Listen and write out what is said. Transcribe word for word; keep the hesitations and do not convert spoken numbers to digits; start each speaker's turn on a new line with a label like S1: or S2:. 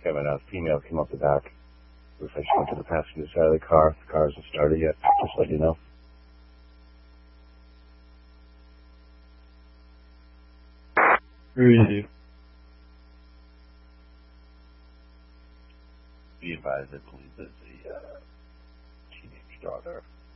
S1: Kevin, a female came up the back. Looks like she went to the passenger side of the car. The car hasn't started yet. Just let you know.
S2: Really?
S1: Be advised, I believe there's a uh, teenage daughter